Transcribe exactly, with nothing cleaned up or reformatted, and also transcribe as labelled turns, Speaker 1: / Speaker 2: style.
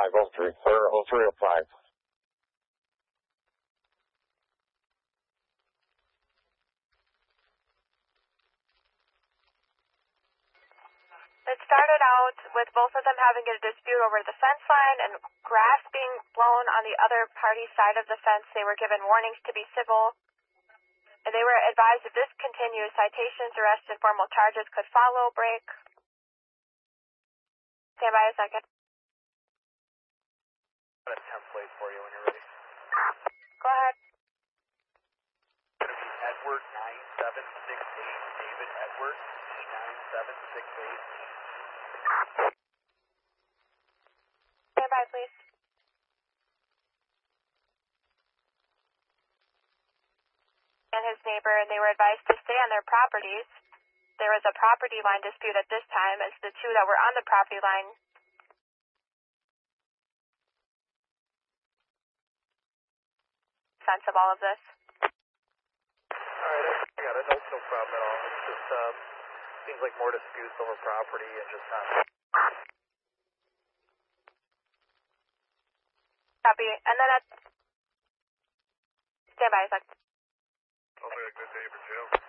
Speaker 1: five oh three, or oh three oh five.
Speaker 2: It started out with both of them having a dispute over the fence line and grass being blown on the other party's side of the fence. They were given warnings to be civil, and they were advised if this continues, citations, arrests, and formal charges could follow. Break. Stand by a second.
Speaker 3: Got a template for you when you're ready.
Speaker 2: Go ahead.
Speaker 3: Edward nine seven six eight, David Edward nine seven six eight.
Speaker 2: Stand by, please. And his neighbor, and they were advised to stay on their properties. There was a property line dispute at this time, as the two that were on the property line sense of all of this.
Speaker 3: Alright, I got it. No, no problem at all. It's just, um, seems like more disputes over property and just not.
Speaker 2: Copy. And then at... Stand by a sec.
Speaker 3: Hope you had a good day for jail.